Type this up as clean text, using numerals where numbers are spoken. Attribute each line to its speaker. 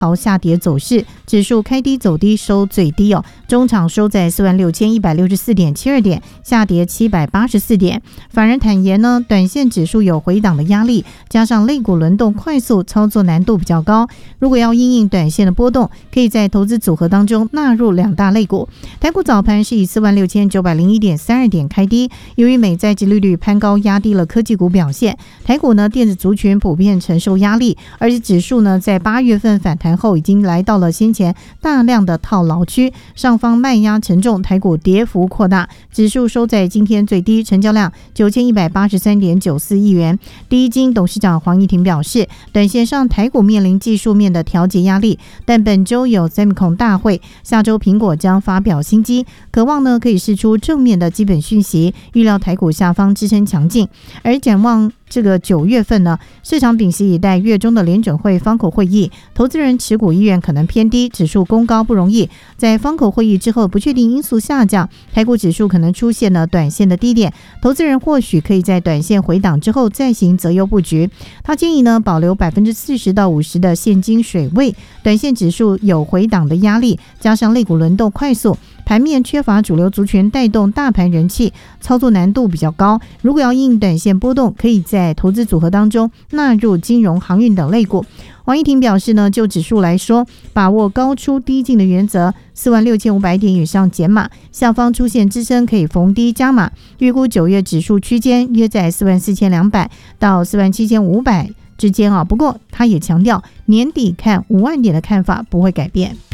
Speaker 1: 朝下跌走势，指数开低走低收最低中场收在46,164.72点，下跌784点。法人坦言呢，短线指数有回档的压力，加上类股轮动快速，操作难度比较高。如果要因应短线的波动，可以在投资组合当中纳入两大类股。台股早盘是以46,901.32点开低，由于美债殖利率攀高，压低了科技股表现。台股呢，电子族群普遍承受压力，而且指数呢，在8月份反弹后，已经来到了先前大量的套牢区，上方卖压沉重，台股跌幅扩大，指数收在今天最低，成交量9183.94亿元。第一金董事长黄怡婷表示，短线上台股面临技术面的调节压力，但本周有 Semicon 大会，下周苹果将发表新机，渴望呢可以释出正面的基本讯息，预料台股下方支撑强劲。而展望这个9月份呢，市场屏息以待月中的联准会方口会议，投资人持股意愿可能偏低，指数攻高不容易。在方口会议之后，不确定因素下降，台股指数可能出现了短线的低点，投资人或许可以在短线回档之后再行择优布局。他建议呢，保留40%到50%的现金水位，短线指数有回档的压力，加上类股轮动快速，盘面缺乏主流族群带动大盘人气，操作难度比较高。如果要应短线波动，可以在投资组合当中纳入金融、航运等类股。王怡婷表示呢，就指数来说，把握高出低进的原则，46,500点以上减码，下方出现支撑可以逢低加码。预估9月指数区间约在44,200到47,500之间不过他也强调，年底看5万点的看法不会改变。